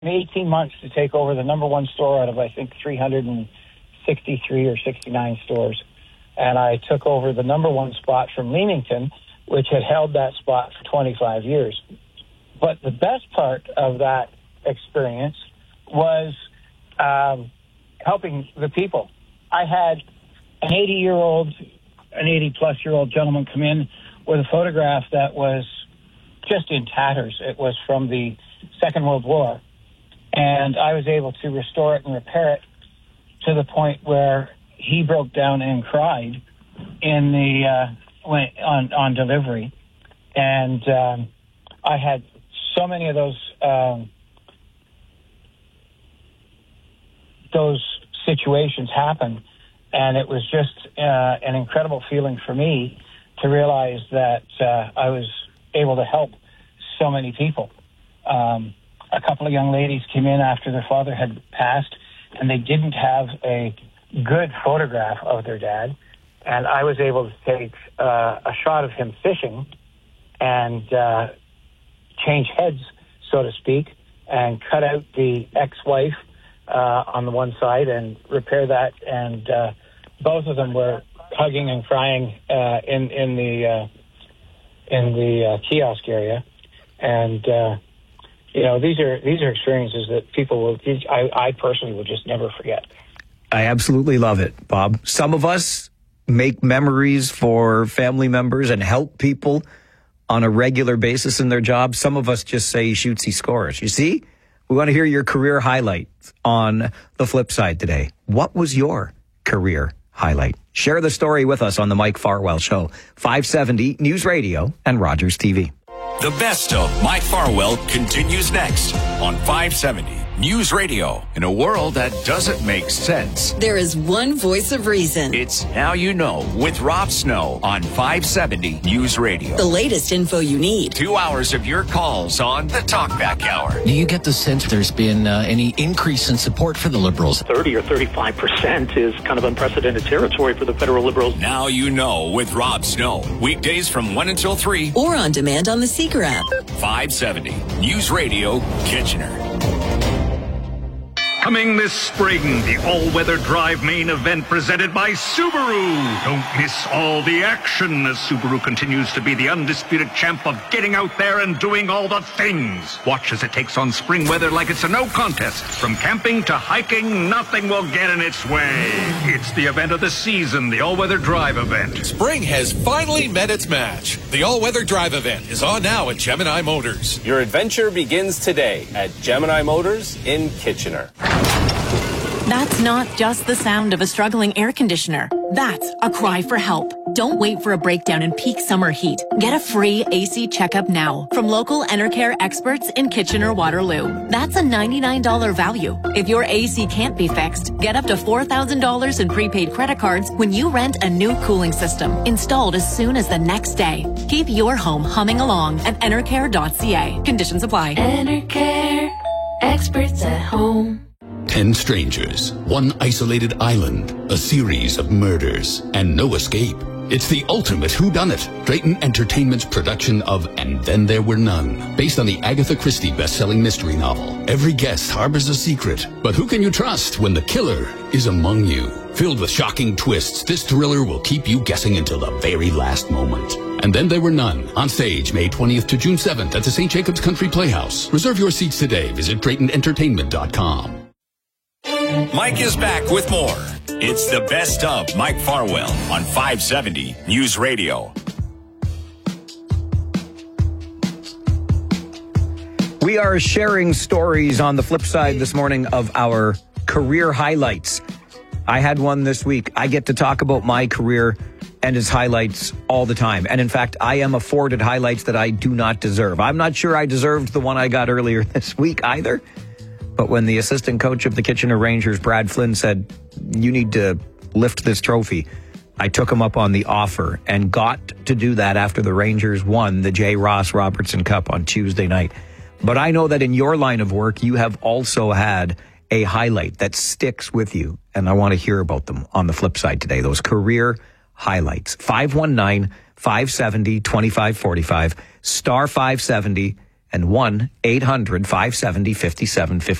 18 months to take over the number one store out of, I think, 363 or 69 stores. And I took over the number one spot from Leamington, which had held that spot for 25 years. But the best part of that experience was helping the people. I had an 80-plus-year-old gentleman come in with a photograph that was just in tatters. It was from the Second World War. And I was able to restore it and repair it to the point where he broke down and cried in the on delivery. And I had so many of those situations happen, and it was just an incredible feeling for me to realize that I was able to help so many people. A couple of young ladies came in after their father had passed, and they didn't have a good photograph of their dad, and I was able to take a shot of him fishing and change heads, so to speak, and cut out the ex-wife on the one side and repair that, and both of them were hugging and crying in the kiosk area. And these are experiences that people will. I personally will just never forget. I absolutely love it, Bob. Some of us make memories for family members and help people on a regular basis in their job. Some of us just say he shoots, he scores. You see, we want to hear your career highlights on the flip side today. What was your career highlight? Share the story with us on the Mike Farwell Show, 570 News Radio and Rogers TV. The best of Mike Farwell continues next on 570 News Radio. In a world that doesn't make sense, there is one voice of reason. It's Now You Know with Rob Snow on 570 News Radio. The latest info you need. 2 hours of your calls on the Talkback Hour. Do you get the sense there's been any increase in support for the Liberals? 30 or 35% is kind of unprecedented territory for the federal Liberals. Now You Know with Rob Snow. Weekdays from 1 until 3. Or on demand on the Seeker app. 570 News Radio, Kitchener. Coming this spring, the all-weather drive main event presented by Subaru. Don't miss all the action as Subaru continues to be the undisputed champ of getting out there and doing all the things. Watch as it takes on spring weather like it's a no contest. From camping to hiking, nothing will get in its way. It's the event of the season, the all-weather drive event. Spring has finally met its match. The all-weather drive event is on now at Gemini Motors. Your adventure begins today at Gemini Motors in Kitchener. That's not just the sound of a struggling air conditioner. That's a cry for help. Don't wait for a breakdown in peak summer heat. Get a free AC checkup now from local Enercare experts in Kitchener-Waterloo. That's a $99 value. If your AC can't be fixed, get up to $4,000 in prepaid credit cards when you rent a new cooling system installed as soon as the next day. Keep your home humming along at enercare.ca. Conditions apply. Enercare, experts at home. 10 strangers, one isolated island, a series of murders, and no escape. It's the ultimate whodunit. Drayton Entertainment's production of And Then There Were None, based on the Agatha Christie best-selling mystery novel. Every guest harbors a secret, but who can you trust when the killer is among you? Filled with shocking twists, this thriller will keep you guessing until the very last moment. And Then There Were None, on stage May 20th to June 7th at the St. Jacobs Country Playhouse. Reserve your seats today. Visit DraytonEntertainment.com. Mike is back with more. It's the best of Mike Farwell on 570 News Radio. We are sharing stories on the flip side this morning of our career highlights. I had one this week. I get to talk about my career and its highlights all the time. And in fact, I am afforded highlights that I do not deserve. I'm not sure I deserved the one I got earlier this week either. But when the assistant coach of the Kitchener Rangers, Brad Flynn, said, you need to lift this trophy, I took him up on the offer and got to do that after the Rangers won the J. Ross Robertson Cup on Tuesday night. But I know that in your line of work, you have also had a highlight that sticks with you. And I want to hear about them on the flip side today, those career highlights. 519-570-2545, star 570, and 1-800-570-5750.